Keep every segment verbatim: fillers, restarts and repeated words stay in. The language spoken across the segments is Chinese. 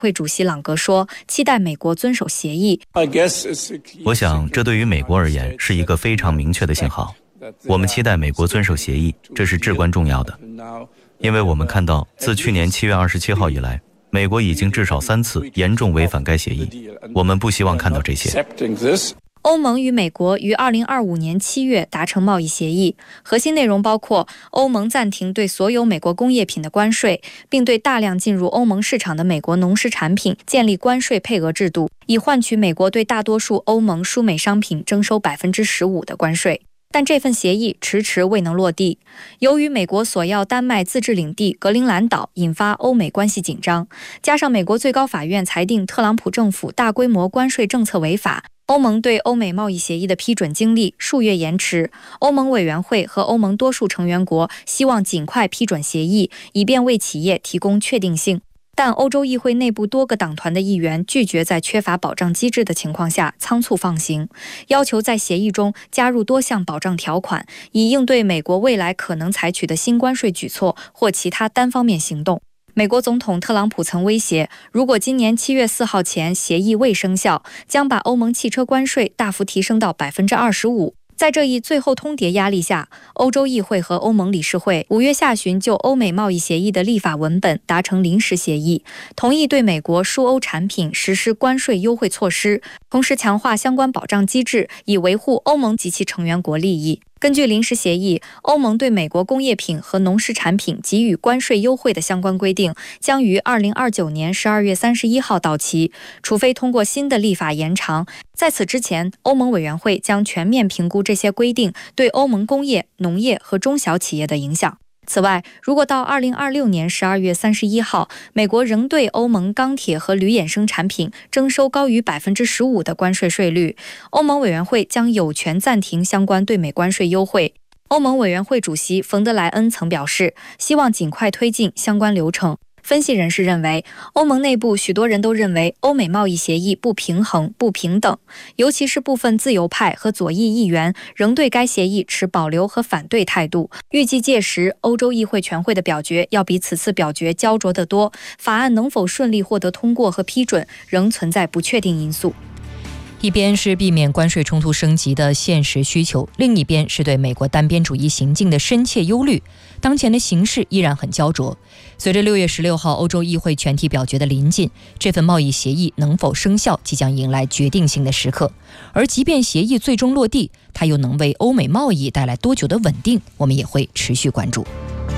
会主席朗格说，期待美国遵守协议。 我想这对于美国而言是一个非常明确的信号，我们期待美国遵守协议，这是至关重要的。因为我们看到自去年七月二十七号以来，美国已经至少三次严重违反该协议，我们不希望看到这些。 欧盟与美国于二零二五年七月达成贸易协议，核心内容包括欧盟暂停对所有美国工业品的关税，并对大量进入欧盟市场的美国农食产品建立关税配额制度，以换取美国对大多数欧盟输美商品征收 百分之十五 的关税。但这份协议迟迟未能落地，由于美国索要丹麦自治领地格陵兰岛，引发欧美关系紧张，加上美国最高法院裁定特朗普政府大规模关税政策违法，欧盟对欧美贸易协议的批准经历数月延迟。欧盟委员会和欧盟多数成员国希望尽快批准协议，以便为企业提供确定性。但欧洲议会内部多个党团的议员拒绝在缺乏保障机制的情况下仓促放行，要求在协议中加入多项保障条款，以应对美国未来可能采取的新关税举措或其他单方面行动。美国总统特朗普曾威胁，如果今年七月四号前协议未生效，将把欧盟汽车关税大幅提升到 百分之二十五。在这一最后通牒压力下，欧洲议会和欧盟理事会五月下旬就欧美贸易协议的立法文本达成临时协议，同意对美国输欧产品实施关税优惠措施，同时强化相关保障机制，以维护欧盟及其成员国利益。根据临时协议，欧盟对美国工业品和农食产品给予关税优惠的相关规定将于二零二九年十二月三十一号到期，除非通过新的立法延长。在此之前，欧盟委员会将全面评估这些规定对欧盟工业、农业和中小企业的影响。此外，如果到二零二六年十二月三十一号，美国仍对欧盟钢铁和铝衍生产品征收高于 百分之十五 的关税税率，欧盟委员会将有权暂停相关对美关税优惠。欧盟委员会主席冯德莱恩曾表示，希望尽快推进相关流程。分析人士认为，欧盟内部许多人都认为欧美贸易协议不平衡、不平等，尤其是部分自由派和左翼议员仍对该协议持保留和反对态度。预计届时欧洲议会全会的表决要比此次表决焦灼得多，法案能否顺利获得通过和批准仍存在不确定因素。 一边是避免关税冲突升级的现实需求，另一边是对美国单边主义行径的深切忧虑。当前的形势依然很焦灼。随着六月十六号欧洲议会全体表决的临近，这份贸易协议能否生效即将迎来决定性的时刻。而即便协议最终落地，它又能为欧美贸易带来多久的稳定，我们也会持续关注。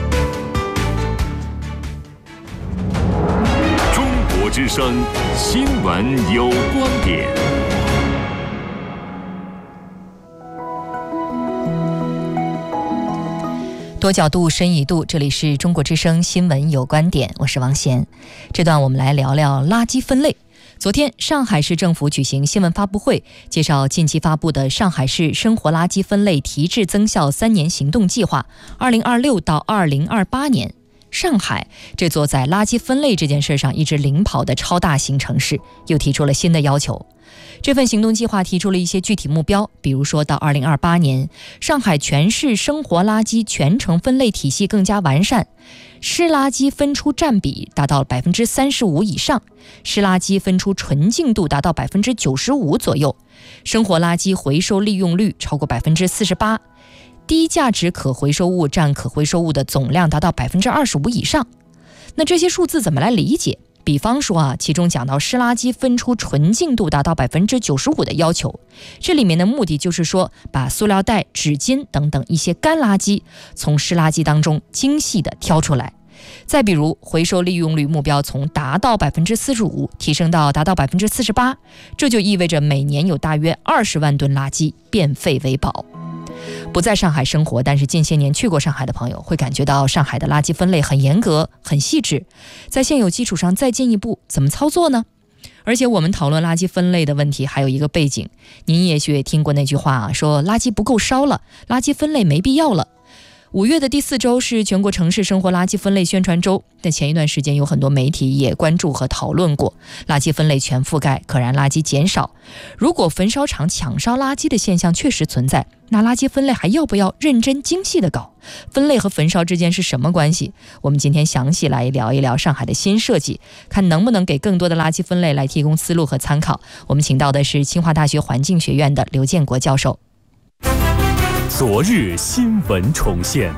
中国之声新闻有观点。 多角度深一度，这里是中国之声新闻有观点，我是王贤。这段我们来聊聊垃圾分类。昨天上海市政府举行新闻发布会，介绍近期发布的上海市生活垃圾分类提质增效三年行动计划，二零二六到二零二八年。上海这座在垃圾分类这件事上一直领跑的超大型城市，又提出了新的要求。这份行动计划提出了一些具体目标，比如说到二零二八年，上海全市生活垃圾全程分类体系更加完善，湿垃圾分出占比达到 百分之三十五 以上，湿垃圾分出纯净度达到 百分之九十五 左右，生活垃圾回收利用率超过 百分之四十八， 低价值可回收物占可回收物的总量达到 百分之二十五 以上。那这些数字怎么来理解？比方说啊，其中讲到湿垃圾分出纯净度达到 百分之九十五 的要求，这里面的目的就是说，把塑料袋、纸巾等等一些干垃圾从湿垃圾当中精细的挑出来。再比如，回收利用率目标从达到 百分之四十五 提升到达到 百分之四十八， 这就意味着每年有大约二十万吨垃圾变废为宝。不在上海生活，但是近些年去过上海的朋友会感觉到上海的垃圾分类很严格、很细致，在现有基础上再进一步，怎么操作呢？而且我们讨论垃圾分类的问题还有一个背景，您也许也听过那句话啊，说垃圾不够烧了，垃圾分类没必要了。 五月的第四周是全国城市生活垃圾分类宣传周，但前一段时间有很多媒体也关注和讨论过，垃圾分类全覆盖，可燃垃圾减少。如果焚烧厂抢烧垃圾的现象确实存在，那垃圾分类还要不要认真精细的搞？分类和焚烧之间是什么关系？我们今天详细来聊一聊上海的新设计，看能不能给更多的垃圾分类来提供思路和参考。我们请到的是清华大学环境学院的刘建国教授。 昨日新闻重现。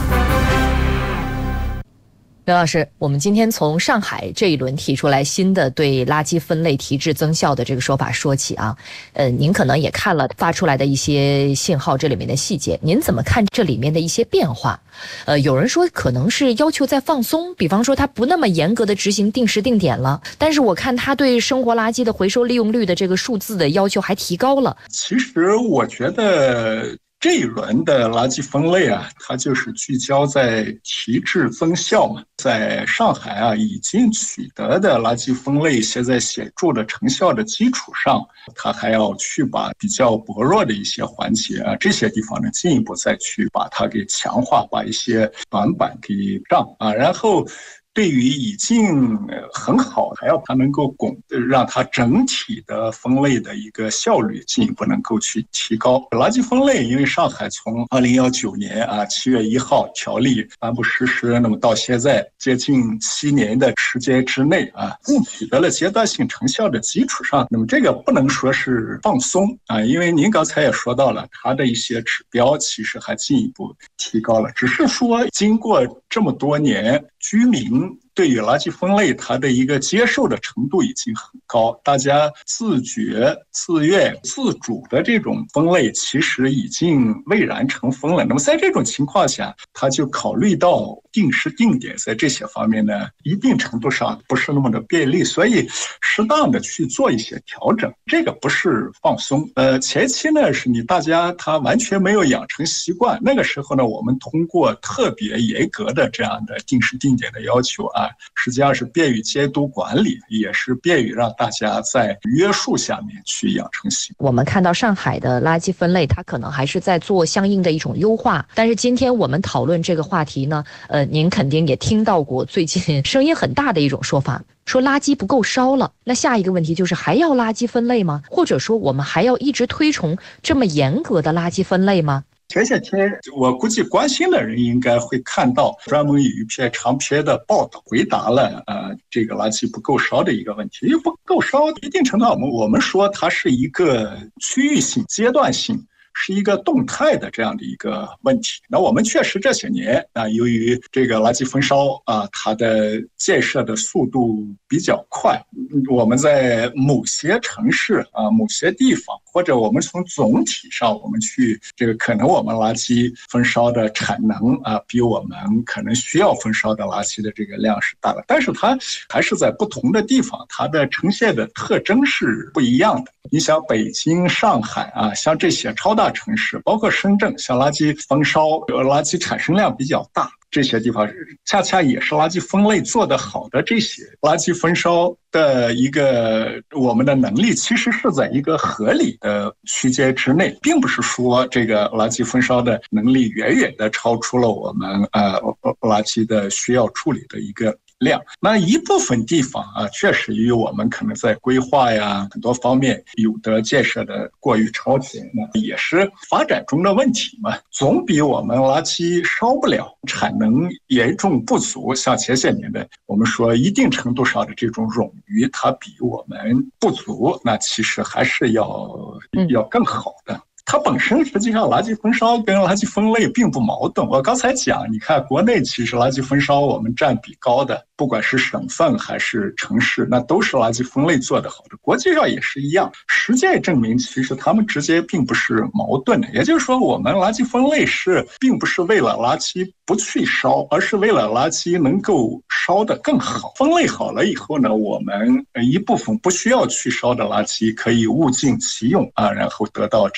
刘老师，我们今天从上海这一轮提出来新的对垃圾分类提质增效的这个说法说起啊，呃，您可能也看了发出来的一些信号，这里面的细节，您怎么看这里面的一些变化？呃，有人说可能是要求在放松，比方说他不那么严格的执行定时定点了，但是我看他对生活垃圾的回收利用率的这个数字的要求还提高了。 其实我觉得这一轮的垃圾分类啊，它就是聚焦在提质增效嘛。在上海啊，已经取得的垃圾分类现在显著的成效的基础上，它还要去把比较薄弱的一些环节啊，这些地方呢，进一步再去把它给强化，把一些短板给让啊，然后对于已经很好，还要它能够拱，让它整体的分类的一个效率进一步能够去提高。垃圾分类，因为上海从二零一九年啊七月一号条例颁布实施，那么到现在接近七年的时间之内啊，取得了阶段性成效的基础上，那么这个不能说是放松啊，因为您刚才也说到了，它的一些指标其实还进一步提高了，只是说经过这么多年，居民对于垃圾分类它的一个接受的程度已经很高，大家自觉、自愿、自主的这种分类其实已经蔚然成风了。那么在这种情况下，他就考虑到定时定点在这些方面呢，一定程度上不是那么的便利，所以适当的去做一些调整，这个不是放松。呃，前期呢是你大家他完全没有养成习惯，那个时候呢，我们通过特别严格的这样的定时定点的要求啊，实际上是便于监督管理，也是便于让大家在约束下面去养成习惯。 我们看到上海的垃圾分类，它可能还是在做相应的一种优化。但是今天我们讨论这个话题呢，呃，您肯定也听到过最近声音很大的一种说法，说垃圾不够烧了。那下一个问题就是还要垃圾分类吗？或者说我们还要一直推崇这么严格的垃圾分类吗？ 前些天我估计关心的人应该会看到专门有一篇长篇的报道回答了呃这个垃圾不够烧的一个问题。因为不够烧一定程度上我们我们说它是一个区域性阶段性，是一个动态的这样的一个问题。那我们确实这些年啊，由于这个垃圾焚烧啊，它的建设的速度比较快，我们在某些城市啊、某些地方，或者我们从总体上，我们去这个可能我们垃圾焚烧的产能啊，比我们可能需要焚烧的垃圾的这个量是大的，但是它还是在不同的地方，它的呈现的特征是不一样的。你想北京、上海啊，像这些超大城市，包括深圳，像垃圾焚烧、垃圾产生量比较大，这些地方恰恰也是垃圾分类做得好的这些垃圾焚烧的一个我们的能力，其实是在一个合理的区间之内，并不是说这个垃圾焚烧的能力远远的超出了我们呃垃圾的需要处理的一个量。那一部分地方啊，确实与我们可能在规划呀很多方面有的建设的过于超前，那也是发展中的问题嘛，总比我们垃圾烧不了、产能严重不足，像前些年的我们说一定程度上的这种冗余，它比我们不足，那其实还是要要更好的。它本身实际上垃圾焚烧跟垃圾分类并不矛盾。我刚才讲，你看国内其实垃圾焚烧我们占比高的，不管是省份还是城市，那都是垃圾分类做得好的。国际上也是一样，实践证明其实它们之间并不是矛盾的。也就是说，我们垃圾分类是并不是为了垃圾不去烧，而是为了垃圾能够烧得更好。分类好了以后呢，我们一部分不需要去烧的垃圾可以物尽其用啊，然后得到这种再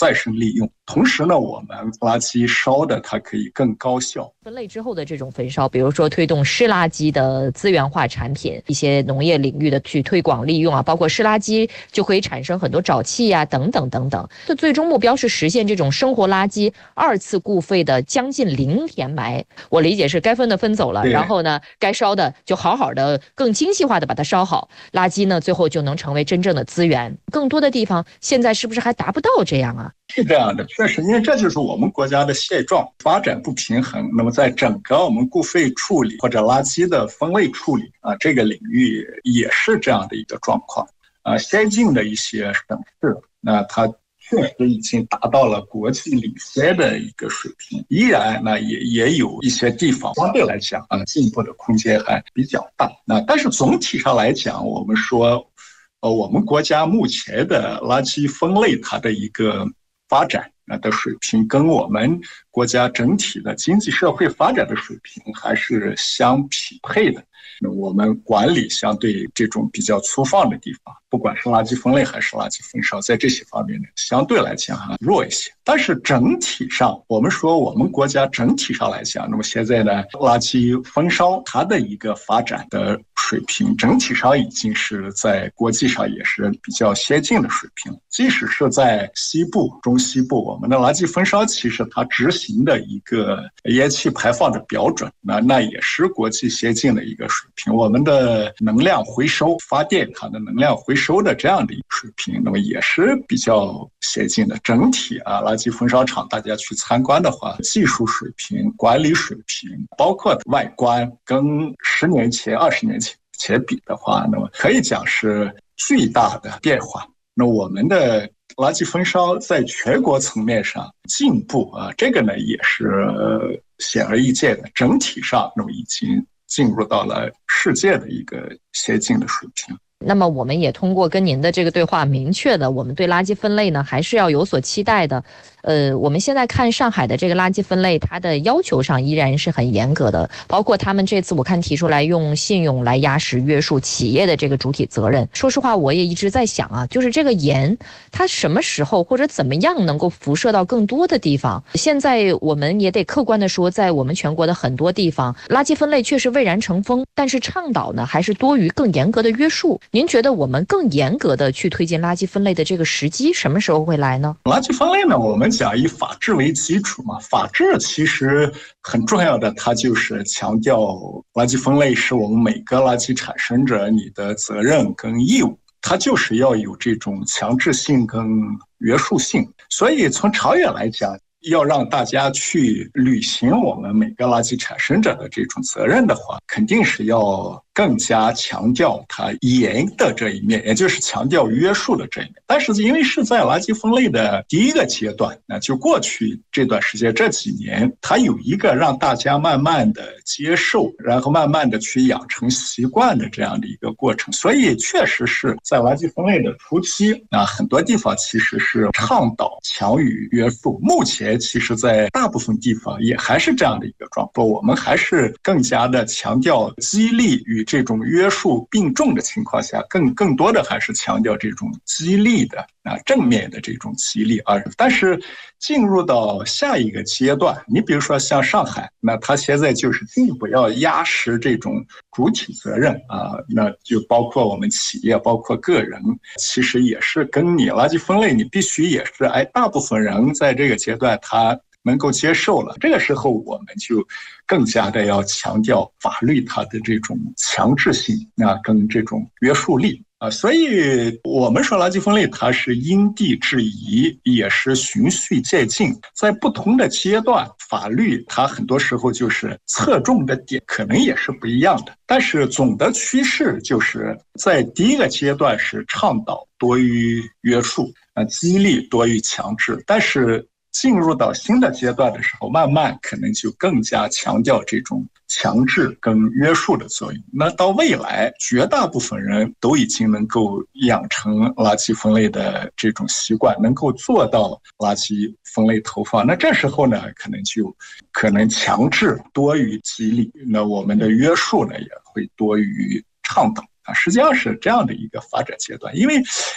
再生利用。同时呢，我们垃圾烧的它可以更高效。 分类之后的这种焚烧，比如说推动湿垃圾的资源化产品，一些农业领域的去推广利用啊，包括湿垃圾就可以产生很多沼气呀、啊，等等等等。这最终目标是实现这种生活垃圾二次固废的将近零填埋。我理解是该分的分走了，然后呢，该烧的就好好的、更精细化的把它烧好，垃圾呢最后就能成为真正的资源。更多的地方现在是不是还达不到这样啊？ 是这样的，确实，因为这就是我们国家的现状，发展不平衡。那么在整个我们固废处理或者垃圾的分类处理啊这个领域也是这样的一个状况啊。先进的一些省市，那它确实已经达到了国际领先的一个水平，依然呢也也有一些地方相对来讲啊进步的空间还比较大。那但是总体上来讲，我们说，呃，我们国家目前的垃圾分类它的一个发展的水平跟我们国家整体的经济社会发展的水平还是相匹配的。我们管理相对这种比较粗放的地方，不管是垃圾分类还是垃圾焚烧，在这些方面呢，相对来讲啊弱一些。但是整体上，我们说我们国家整体上来讲，那么现在呢，垃圾焚烧它的一个发展的水平，整体上已经是在国际上也是比较先进的水平。即使是在西部、中西部，我们的垃圾焚烧其实它执行的一个烟气排放的标准，那那也是国际先进的一个水平。我们的能量回收发电，它的能量回收的这样的一个水平，那么也是比较先进的。整体啊，垃圾焚烧厂大家去参观的话，技术水平、管理水平，包括外观，跟十年前、二十年前前比的话，那么可以讲是巨大的变化。那我们的垃圾焚烧在全国层面上进步啊，这个呢也是显而易见的。整体上，那么已经进入到了世界的一个先进的水平。 那么我们也通过跟您的这个对话，明确的我们对垃圾分类呢还是要有所期待的。呃，我们现在看上海的这个垃圾分类，它的要求上依然是很严格的，包括他们这次我看提出来用信用来压实约束企业的这个主体责任。说实话，我也一直在想啊，就是这个严，它什么时候或者怎么样能够辐射到更多的地方？现在我们也得客观的说，在我们全国的很多地方，垃圾分类确实蔚然成风，但是倡导呢还是多于更严格的约束。您觉得我们更严格的去推进垃圾分类的这个时机什么时候会来呢？ 垃圾分类呢，我们讲以法治为基础嘛，法治其实很重要的，它就是强调垃圾分类是我们每个垃圾产生者你的责任跟义务，它就是要有这种强制性跟约束性。所以从长远来讲，要让大家去履行我们每个垃圾产生者的这种责任的话，肯定是要更加强调它严的这一面，也就是强调约束的这一面。但是因为是在垃圾分类的第一个阶段，那就过去这段时间这几年，它有一个让大家慢慢的接受，然后慢慢的去养成习惯的这样的一个过程。所以确实是在垃圾分类的初期，那很多地方其实是倡导强于约束。目前其实在大部分地方也还是这样的一个状况，我们还是更加的强调激励与这种约束并重的情况下，更更多的还是强调这种激励的啊正面的这种激励。而但是进入到下一个阶段，你比如说像上海，那它现在就是进一步要压实这种主体责任啊，那就包括我们企业，包括个人，其实也是跟你垃圾分类，你必须也是哎，大部分人在这个阶段他能够接受了，这个时候我们就更加的要强调法律它的这种强制性啊，跟这种约束力啊，所以我们说垃圾分类它是因地制宜，也是循序渐进，在不同的阶段，法律它很多时候就是侧重的点可能也是不一样的，但是总的趋势就是在第一个阶段是倡导多于约束啊，激励多于强制，但是进入到新的阶段的时候，慢慢可能就更加强调这种强制跟约束的作用。那到未来，绝大部分人都已经能够养成垃圾分类的这种习惯，能够做到垃圾分类投放。那这时候呢，可能就可能强制多于激励，那我们的约束呢也会多于倡导啊。实际上是这样的一个发展阶段，因为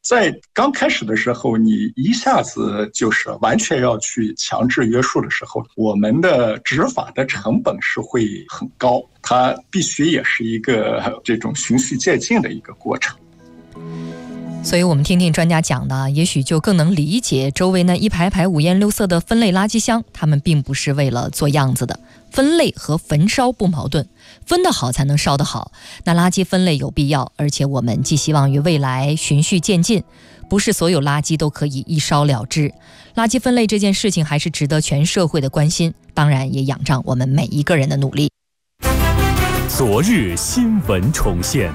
在刚开始的时候，你一下子就是完全要去强制约束的时候，我们的执法的成本是会很高，它必须也是一个这种循序渐进的一个过程。 所以我们听听专家讲的，也许就更能理解周围那一排排五颜六色的分类垃圾箱，他们并不是为了做样子的。分类和焚烧不矛盾，分得好才能烧得好。那垃圾分类有必要，而且我们寄希望于未来循序渐进，不是所有垃圾都可以一烧了之。垃圾分类这件事情还是值得全社会的关心，当然也仰仗我们每一个人的努力。 昨日新闻重现。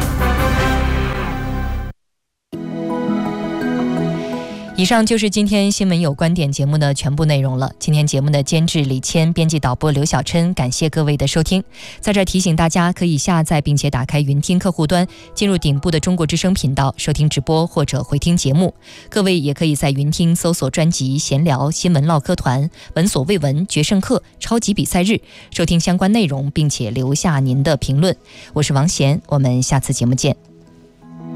以上就是今天新闻有观点节目的全部内容了。今天节目的监制李谦，编辑导播刘小琛，感谢各位的收听。在这儿提醒大家，可以下载并且打开云听客户端，进入顶部的中国之声频道收听直播或者回听节目。各位也可以在云听搜索专辑闲聊、新闻唠嗑团、闻所未闻、决胜课、超级比赛日，收听相关内容，并且留下您的评论。我是王贤，我们下次节目见。